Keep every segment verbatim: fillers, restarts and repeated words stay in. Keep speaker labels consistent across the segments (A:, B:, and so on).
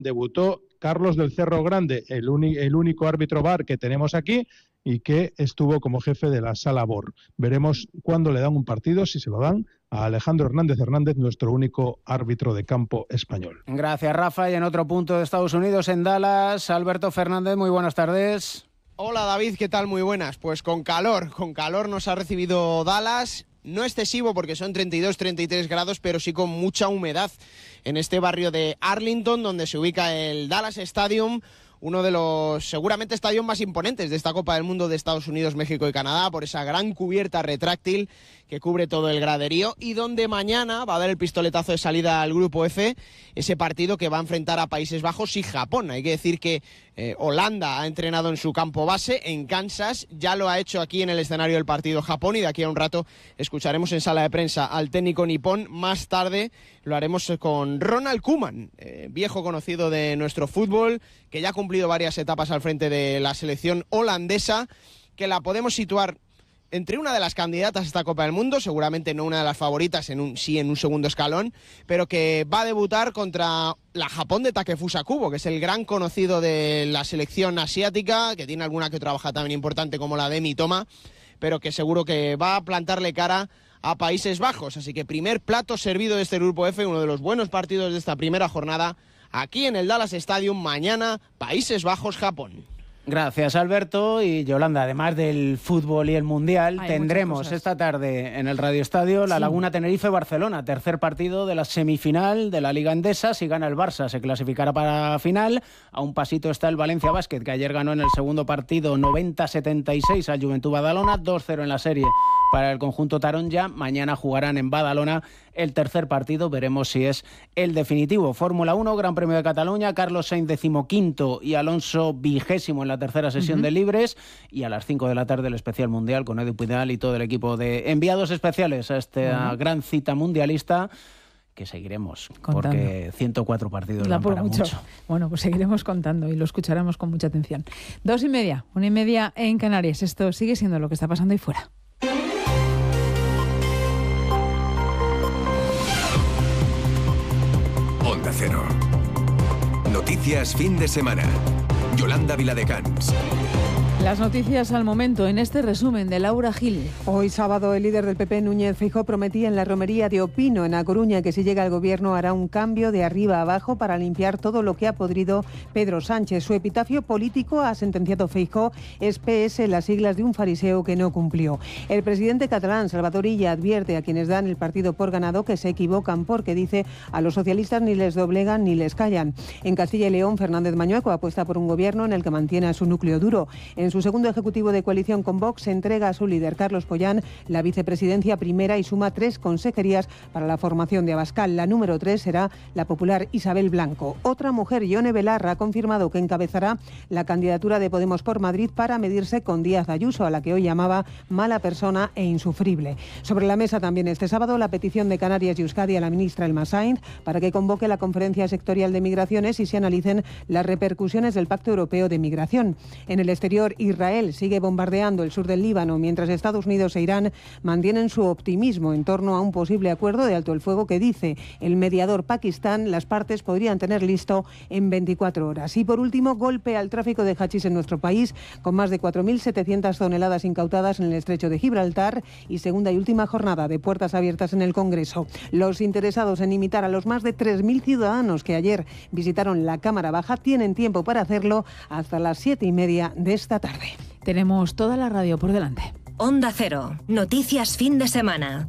A: debutó Carlos del Cerro Grande, el, uni, el único árbitro V A R que tenemos aquí, y que estuvo como jefe de la Sala B O R. Veremos cuándo le dan un partido, si se lo dan, a Alejandro Hernández Hernández, nuestro único árbitro de campo español.
B: Gracias, Rafa. Y en otro punto de Estados Unidos, en Dallas, Alberto Fernández, muy buenas tardes.
C: Hola David, ¿qué tal? Muy buenas. Pues con calor, con calor nos ha recibido Dallas. No excesivo porque son treinta y dos, treinta y tres grados, pero sí con mucha humedad en este barrio de Arlington, donde se ubica el Dallas Stadium, uno de los seguramente estadios más imponentes de esta Copa del Mundo de Estados Unidos, México y Canadá, por esa gran cubierta retráctil que cubre todo el graderío, y donde mañana va a dar el pistoletazo de salida al Grupo F, ese partido que va a enfrentar a Países Bajos y Japón. Hay que decir que eh, Holanda ha entrenado en su campo base, en Kansas, ya lo ha hecho aquí en el escenario del partido Japón, y de aquí a un rato escucharemos en sala de prensa al técnico nipón. Más tarde lo haremos con Ronald Koeman, eh, viejo conocido de nuestro fútbol, que ya ha cumplido varias etapas al frente de la selección holandesa, que la podemos situar entre una de las candidatas a esta Copa del Mundo, seguramente no una de las favoritas, en un, sí en un segundo escalón, pero que va a debutar contra la Japón de Takefusa Kubo, que es el gran conocido de la selección asiática, que tiene alguna que otra baja también importante como la de Mitoma, pero que seguro que va a plantarle cara a Países Bajos. Así que primer plato servido de este Grupo F, uno de los buenos partidos de esta primera jornada, aquí en el Dallas Stadium, mañana Países Bajos-Japón.
B: Gracias, Alberto. Y Yolanda, además del fútbol y el Mundial, hay tendremos esta tarde en el Radio Estadio la sí. Laguna Tenerife-Barcelona, tercer partido de la semifinal de la Liga Endesa. Si gana el Barça, se clasificará para la final. A un pasito está el Valencia Basket, que ayer ganó en el segundo partido noventa a setenta y seis al Juventud Badalona, dos cero en la serie para el conjunto Taronja. Mañana jugarán en Badalona el tercer partido, veremos si es el definitivo. Fórmula uno, Gran Premio de Cataluña, Carlos Sainz decimoquinto y Alonso vigésimo en la tercera sesión uh-huh. de libres, y a las cinco de la tarde el especial mundial con Edu Pidal y todo el equipo de enviados especiales a esta uh-huh. gran cita mundialista, que seguiremos, contando. Porque ciento cuatro partidos dan para mucho. mucho.
D: Bueno, pues seguiremos contando y lo escucharemos con mucha atención. Dos y media, una y media en Canarias. Esto sigue siendo lo que está pasando ahí fuera.
E: Onda Cero. Noticias fin de semana. Yolanda Viladecans.
D: Las noticias al momento en este resumen de Laura Gil.
F: Hoy sábado el líder del P P, Núñez Feijóo, prometía en la romería de Opino, en A Coruña, que si llega al gobierno hará un cambio de arriba a abajo para limpiar todo lo que ha podrido Pedro Sánchez. Su epitafio político, ha sentenciado Feijóo, es P S, las siglas de un fariseo que no cumplió. El presidente catalán, Salvador Illa, advierte a quienes dan el partido por ganado que se equivocan porque, dice, a los socialistas ni les doblegan ni les callan. En Castilla y León, Fernández Mañueco apuesta por un gobierno en el que mantiene a su núcleo duro. En su segundo ejecutivo de coalición con Vox, se entrega a su líder, Carlos Pollán, la vicepresidencia primera y suma tres consejerías para la formación de Abascal. La número tres será la popular Isabel Blanco. Otra mujer, Ione Belarra, ha confirmado que encabezará la candidatura de Podemos por Madrid para medirse con Díaz Ayuso, a la que hoy llamaba mala persona e insufrible. Sobre la mesa también este sábado la petición de Canarias y Euskadi a la ministra Elma Sainz para que convoque la conferencia sectorial de migraciones y se analicen las repercusiones del Pacto Europeo de Migración. En el exterior, Israel sigue bombardeando el sur del Líbano, mientras Estados Unidos e Irán mantienen su optimismo en torno a un posible acuerdo de alto el fuego que, dice el mediador Pakistán, las partes podrían tener listo en veinticuatro horas. Y por último, golpe al tráfico de hachís en nuestro país, con más de cuatro mil setecientas toneladas incautadas en el estrecho de Gibraltar y segunda y última jornada de puertas abiertas en el Congreso. Los interesados en imitar a los más de tres mil ciudadanos que ayer visitaron la Cámara Baja tienen tiempo para hacerlo hasta las siete y media de esta tarde.
D: Tenemos toda la radio por delante.
G: Onda Cero, noticias fin de semana.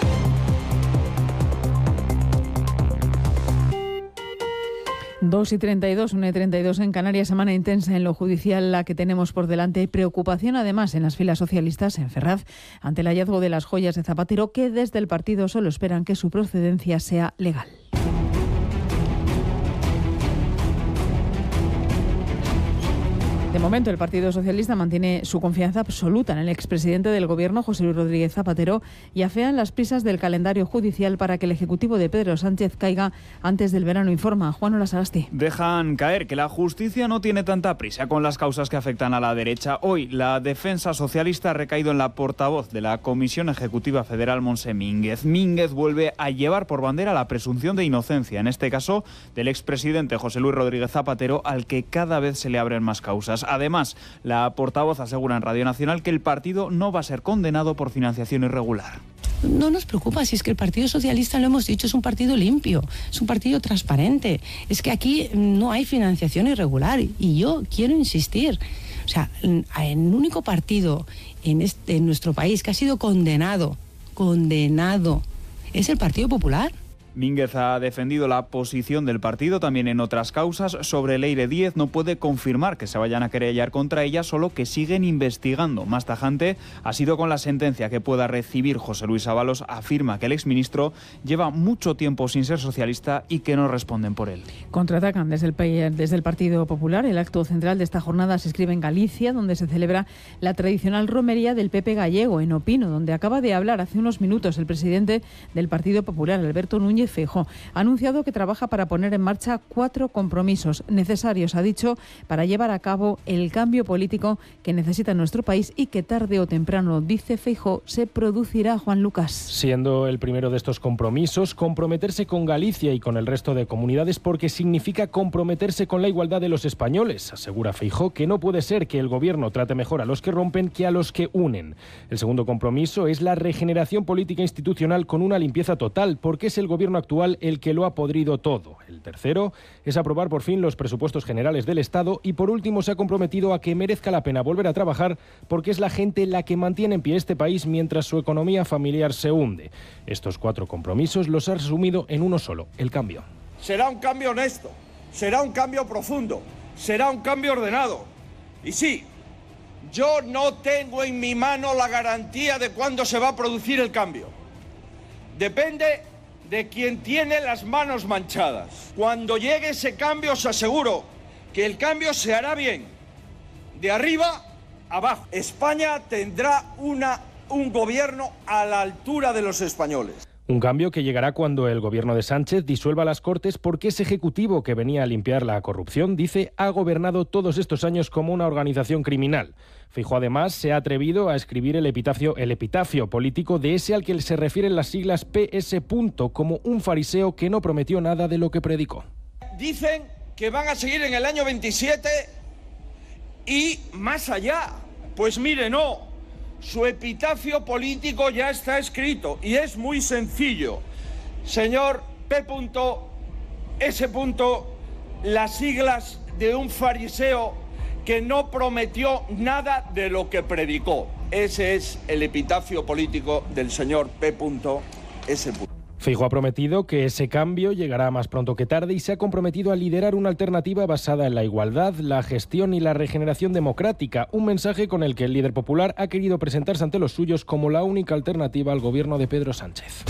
D: dos y treinta y dos, una y treinta y dos en Canarias, semana intensa en lo judicial la que tenemos por delante. Hay preocupación además en las filas socialistas en Ferraz ante el hallazgo de las joyas de Zapatero, que desde el partido solo esperan que su procedencia sea legal. De momento, el Partido Socialista mantiene su confianza absoluta en el expresidente del Gobierno, José Luis Rodríguez Zapatero, y afean las prisas del calendario judicial para que el Ejecutivo de Pedro Sánchez caiga antes del verano, informa Juan Ola Sagasti.
H: Dejan caer que la justicia no tiene tanta prisa con las causas que afectan a la derecha. Hoy, la defensa socialista ha recaído en la portavoz de la Comisión Ejecutiva Federal, Montse Mínguez. Mínguez vuelve a llevar por bandera la presunción de inocencia, en este caso del expresidente José Luis Rodríguez Zapatero, al que cada vez se le abren más causas. Además, la portavoz asegura en Radio Nacional que el partido no va a ser condenado por financiación irregular.
I: No nos preocupa, si es que el Partido Socialista, lo hemos dicho, es un partido limpio, es un partido transparente. Es que aquí no hay financiación irregular y yo quiero insistir. O sea, el único partido en, este, en nuestro país que ha sido condenado, condenado, es el Partido Popular.
H: Mínguez ha defendido la posición del partido también en otras causas. Sobre Leire Díez no puede confirmar que se vayan a querellar contra ella, solo que siguen investigando. Más tajante ha sido con la sentencia que pueda recibir José Luis Ábalos. Afirma que el exministro lleva mucho tiempo sin ser socialista y que no responden por él.
D: Contraatacan desde el, desde el Partido Popular. El acto central de esta jornada se inscribe en Galicia, donde se celebra la tradicional romería del P P gallego, en Opino, donde acaba de hablar hace unos minutos el presidente del Partido Popular, Alberto Núñez Feijóo. Ha anunciado que trabaja para poner en marcha cuatro compromisos necesarios, ha dicho, para llevar a cabo el cambio político que necesita nuestro país y que tarde o temprano, dice Feijóo, se producirá. Juan Lucas.
J: Siendo el primero de estos compromisos, comprometerse con Galicia y con el resto de comunidades, porque significa comprometerse con la igualdad de los españoles. Asegura Feijóo que no puede ser que el gobierno trate mejor a los que rompen que a los que unen. El segundo compromiso es la regeneración política institucional con una limpieza total, porque es el gobierno actual el que lo ha podrido todo. El tercero es aprobar por fin los presupuestos generales del Estado y por último se ha comprometido a que merezca la pena volver a trabajar porque es la gente la que mantiene en pie este país mientras su economía familiar se hunde. Estos cuatro compromisos los ha resumido en uno solo: el cambio.
K: Será un cambio honesto, será un cambio profundo, será un cambio ordenado. Y sí, yo no tengo en mi mano la garantía de cuándo se va a producir el cambio. Depende de quien tiene las manos manchadas. Cuando llegue ese cambio, os aseguro que el cambio se hará bien, de arriba a abajo. España tendrá una, un gobierno a la altura de los españoles.
J: Un cambio que llegará cuando el gobierno de Sánchez disuelva las Cortes, porque ese ejecutivo que venía a limpiar la corrupción, dice, ha gobernado todos estos años como una organización criminal. Feijóo además se ha atrevido a escribir el epitafio, el epitafio político de ese al que se refieren las siglas P S. como un fariseo que no prometió nada de lo que predicó.
K: Dicen que van a seguir en el año veintisiete y más allá. Pues mire, no. Su epitafio político ya está escrito y es muy sencillo. Señor P S. Las siglas de un fariseo que no prometió nada de lo que predicó. Ese es el epitafio político del señor P S.
J: Feijóo ha prometido que ese cambio llegará más pronto que tarde y se ha comprometido a liderar una alternativa basada en la igualdad, la gestión y la regeneración democrática, un mensaje con el que el líder popular ha querido presentarse ante los suyos como la única alternativa al gobierno de Pedro Sánchez.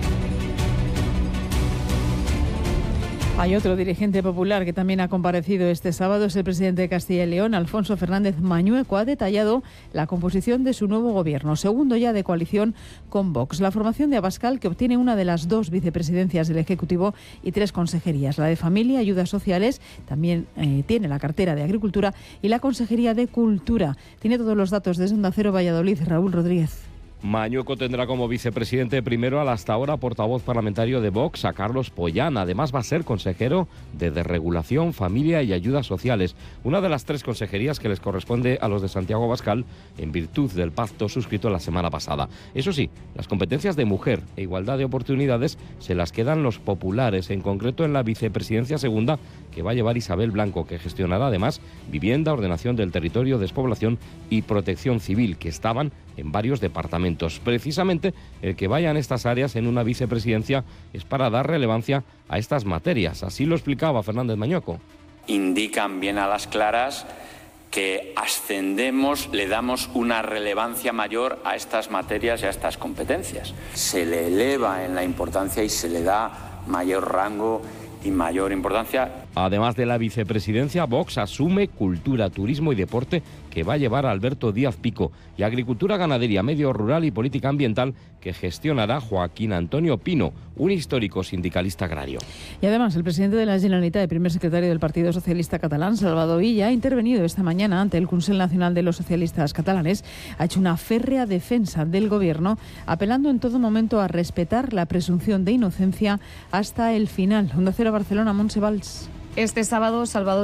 D: Hay otro dirigente popular que también ha comparecido este sábado, es el presidente de Castilla y León, Alfonso Fernández Mañueco. Ha detallado la composición de su nuevo gobierno, segundo ya de coalición con Vox. La formación de Abascal, que obtiene una de las dos vicepresidencias del Ejecutivo y tres consejerías, la de Familia, Ayudas Sociales, también eh, tiene la cartera de Agricultura y la Consejería de Cultura. Tiene todos los datos desde Onda Cero Valladolid, Raúl Rodríguez.
L: Mañueco tendrá como vicepresidente primero al hasta ahora portavoz parlamentario de Vox, a Carlos Pollán. Además va a ser consejero de Desregulación, Familia y Ayudas Sociales, una de las tres consejerías que les corresponde a los de Santiago Abascal en virtud del pacto suscrito la semana pasada. Eso sí, las competencias de mujer e igualdad de oportunidades se las quedan los populares, en concreto en la vicepresidencia segunda que va a llevar Isabel Blanco, que gestionará además vivienda, ordenación del territorio, despoblación y protección civil, que estaban en varios departamentos. Precisamente el que vayan estas áreas en una vicepresidencia es para dar relevancia a estas materias. Así lo explicaba Fernández Mañueco.
M: Indican bien a las claras que ascendemos, le damos una relevancia mayor a estas materias y a estas competencias. Se le eleva en la importancia y se le da mayor rango y mayor importancia.
L: Además de la vicepresidencia, Vox asume cultura, turismo y deporte, que va a llevar a Alberto Díaz Pico, y agricultura, ganadería, medio rural y política ambiental, que gestionará Joaquín Antonio Pino, un histórico sindicalista agrario.
D: Y además, el presidente de la Generalitat y primer secretario del Partido Socialista Catalán, Salvador Illa, ha intervenido esta mañana ante el Consell Nacional de los Socialistas Catalanes. Ha hecho una férrea defensa del gobierno, apelando en todo momento a respetar la presunción de inocencia hasta el final. Onda Cero Barcelona, Montse Valls.
N: Este sábado, Salvador